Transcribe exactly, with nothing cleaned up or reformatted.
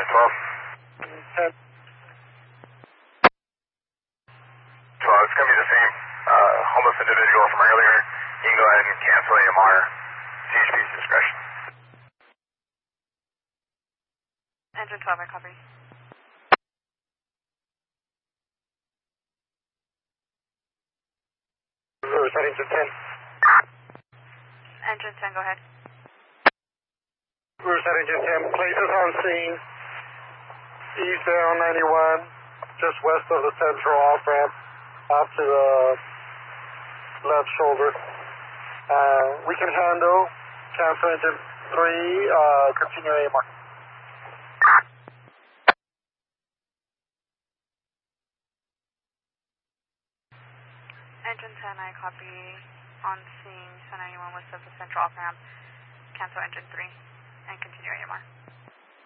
Engine twelve. ten. twelve, it's going to be the same. Uh, homeless individual from earlier. You can go ahead and cancel A M R. C H P's discretion. Engine twelve, I copy. Reverse at engine ten. Engine ten, go ahead. Reverse at engine ten. Places on scene. Eastbound ninety-one, just west of the central off-ramp, out to the left shoulder. Uh, we can handle cancel engine three, uh, continue A M R. Engine ten, I copy. On scene, ten ninety-one west of the central off-ramp. Cancel engine three and continue A M R.